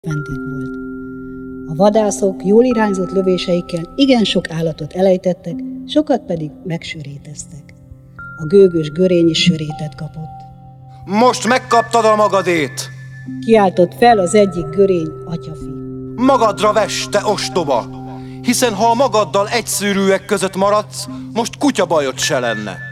vendég volt. A vadászok jól irányzott lövéseikkel igen sok állatot elejtettek, sokat pedig megsöréteztek. A gőgös görény is sörétet kapott. Most megkaptad a magadét! Kiáltott fel az egyik görény atyafi. Magadra vess, te ostoba! Hiszen ha a magaddal egyszőrűek között maradsz, most kutyabajod se lenne.